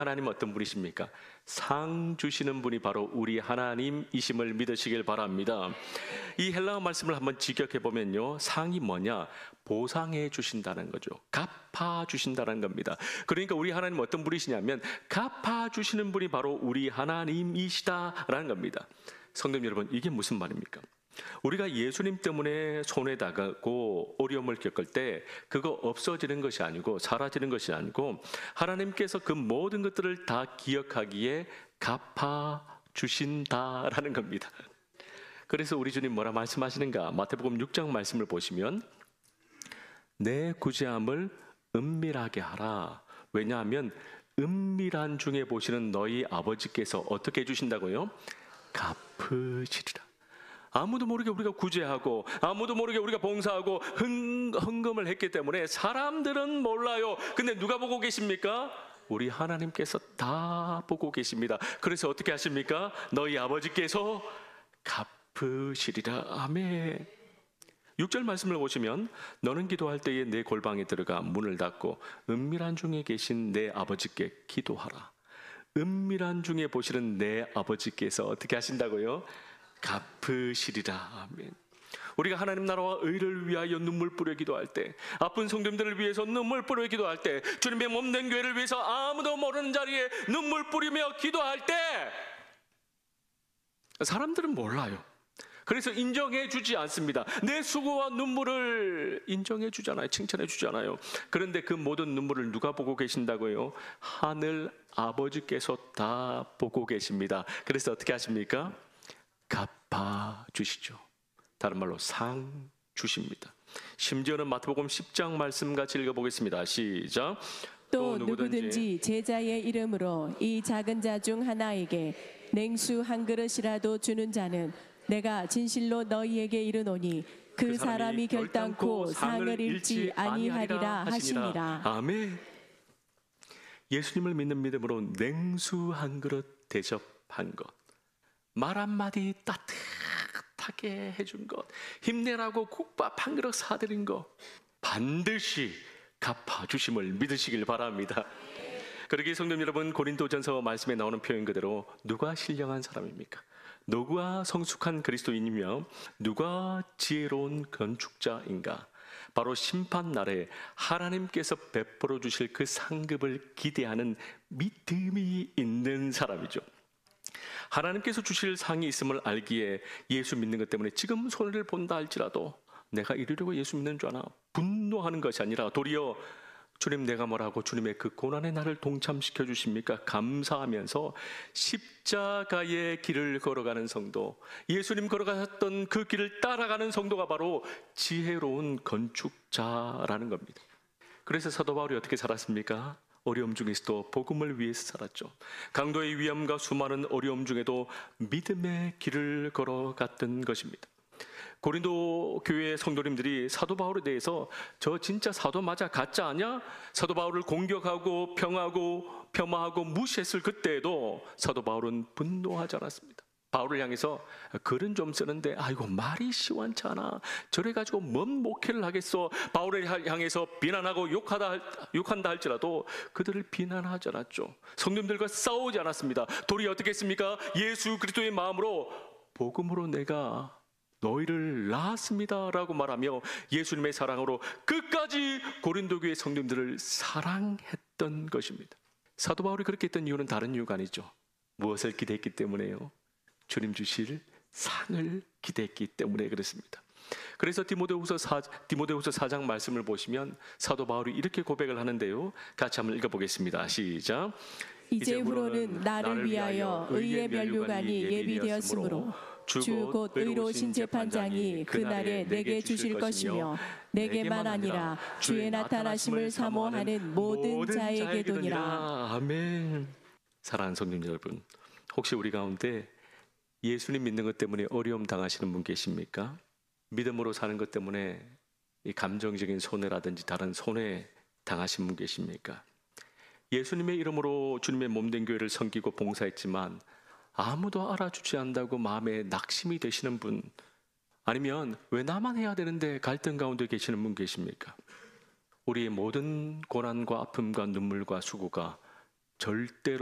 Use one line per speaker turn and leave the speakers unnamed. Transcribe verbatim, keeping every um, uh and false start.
하나님은 어떤 분이십니까? 상 주시는 분이 바로 우리 하나님이심을 믿으시길 바랍니다. 이 헬라어 말씀을 한번 직역해 보면요, 상이 뭐냐? 보상해 주신다는 거죠. 갚아 주신다는 겁니다. 그러니까 우리 하나님은 어떤 분이시냐면 갚아 주시는 분이 바로 우리 하나님이시다라는 겁니다. 성도 여러분, 이게 무슨 말입니까? 우리가 예수님 때문에 손해 당하고 어려움을 겪을 때 그거 없어지는 것이 아니고 사라지는 것이 아니고 하나님께서 그 모든 것들을 다 기억하기에 갚아 주신다라는 겁니다. 그래서 우리 주님 뭐라 말씀하시는가? 마태복음 육 장 말씀을 보시면 내 구제함을 은밀하게 하라. 왜냐하면 은밀한 중에 보시는 너희 아버지께서 어떻게 해주신다고요? 갚으시리라. 아무도 모르게 우리가 구제하고 아무도 모르게 우리가 봉사하고 흥, 헌금을 했기 때문에 사람들은 몰라요. 근데 누가 보고 계십니까? 우리 하나님께서 다 보고 계십니다. 그래서 어떻게 하십니까? 너희 아버지께서 갚으시리라. 아멘. 육 절 말씀을 보시면 너는 기도할 때에 내 골방에 들어가 문을 닫고 은밀한 중에 계신 내 아버지께 기도하라. 은밀한 중에 보시는 내 아버지께서 어떻게 하신다고요? 갚으시리라. 아멘. 우리가 하나님 나라와 의를 위하여 눈물 뿌려 기도할 때, 아픈 성도님들을 위해서 눈물 뿌려 기도할 때, 주님의 몸된 교회를 위해서 아무도 모르는 자리에 눈물 뿌리며 기도할 때 사람들은 몰라요. 그래서 인정해 주지 않습니다. 내 수고와 눈물을 인정해 주잖아요. 칭찬해 주잖아요. 그런데 그 모든 눈물을 누가 보고 계신다고요? 하늘 아버지께서 다 보고 계십니다. 그래서 어떻게 하십니까? 갚아 주시죠. 다른 말로 상 주십니다. 심지어는 마태복음 십 장 말씀 같이 읽어보겠습니다. 시작.
또 누구든지 제자의 이름으로 이 작은 자 중 하나에게 냉수 한 그릇이라도 주는 자는 내가 진실로 너희에게 이르노니 그 사람이 결단코 상을 잃지 아니하리라 하시니라.
아멘. 예수님을 믿는 믿음으로 냉수 한 그릇 대접한 것, 말 한마디 따뜻하게 해준 것, 힘내라고 국밥 한 그릇 사드린 것, 반드시 갚아주심을 믿으시길 바랍니다. 그러기에 성도 여러분, 고린도전서 말씀에 나오는 표현 그대로 누가 신령한 사람입니까? 누가 성숙한 그리스도인이며 누가 지혜로운 건축자인가? 바로 심판날에 하나님께서 베풀어 주실 그 상급을 기대하는 믿음이 있는 사람이죠. 하나님께서 주실 상이 있음을 알기에 예수 믿는 것 때문에 지금 손해를 본다 할지라도 내가 이러려고 예수 믿는 줄 아나 분노하는 것이 아니라 도리어 주님, 내가 뭐라고 주님의 그 고난의 날을 동참시켜 주십니까? 감사하면서 십자가의 길을 걸어가는 성도, 예수님 걸어가셨던 그 길을 따라가는 성도가 바로 지혜로운 건축자라는 겁니다. 그래서 사도 바울이 어떻게 살았습니까? 어려움 중에서도 복음을 위해서 살았죠. 강도의 위험과 수많은 어려움 중에도 믿음의 길을 걸어갔던 것입니다. 고린도 교회 성도님들이 사도 바울에 대해서 저 진짜 사도 맞아? 가짜 아니야? 사도 바울을 공격하고 평하고 폄하하고 무시했을 그때에도 사도 바울은 분노하지 않았습니다. 바울을 향해서 글은 좀 쓰는데 아이고 말이 시원치 않아. 저래 가지고 뭔 목회를 하겠어. 바울을 향해서 비난하고 욕하다, 욕한다 할지라도 그들을 비난하지 않았죠. 성도님들과 싸우지 않았습니다. 도리어 어떻게 했습니까? 예수 그리스도의 마음으로 복음으로 내가 너희를 낳았습니다 라고 말하며 예수님의 사랑으로 끝까지 고린도 교회 성도님들을 사랑했던 것입니다. 사도 바울이 그렇게 했던 이유는 다른 이유가 아니죠. 무엇을 기대했기 때문에요? 주님 주실 상을 기대했기 때문에 그렇습니다. 그래서 디모데후서 사, 디모데후서 사 장 말씀을 보시면 사도 바울이 이렇게 고백을 하는데요, 같이 한번 읽어보겠습니다. 시작.
이제후로는 나를 위하여 의의 면류관이 예비되었으므로 주 곧 의로우신 재판장이 그날에 내게 주실 것이며 내게만 아니라 주의 나타나심을 사모하는 모든 자에게도니라.
아멘. 사랑하는 성도 여러분, 혹시 우리 가운데 예수님 믿는 것 때문에 어려움 당하시는 분 계십니까? 믿음으로 사는 것 때문에 이 감정적인 손해라든지 다른 손해 당하신 분 계십니까? 예수님의 이름으로 주님의 몸된 교회를 섬기고 봉사했지만 아무도 알아주지 않는다고 마음에 낙심이 되시는 분, 아니면 왜 나만 해야 되는데 갈등 가운데 계시는 분 계십니까? 우리의 모든 고난과 아픔과 눈물과 수고가 절대로